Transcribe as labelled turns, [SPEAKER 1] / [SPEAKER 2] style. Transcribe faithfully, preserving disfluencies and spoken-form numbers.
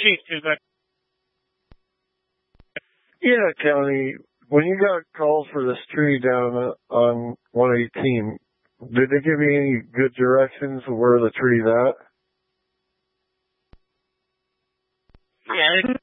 [SPEAKER 1] Chief, is that?
[SPEAKER 2] Yeah, County. When you got calls for this tree down on one eighteen, did they give you any good directions of where the tree's at?
[SPEAKER 1] Yeah,